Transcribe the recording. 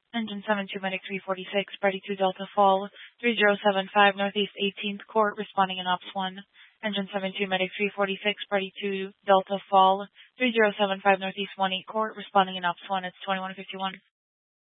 Engine 72 Medic 346, Party 2 Delta Fall, 3075 Northeast 18th Court, responding in Ops 1. Engine 72 Medic 346, Party 2 Delta Fall, 3075 Northeast 18th Court, responding in Ops 1. It's 2151.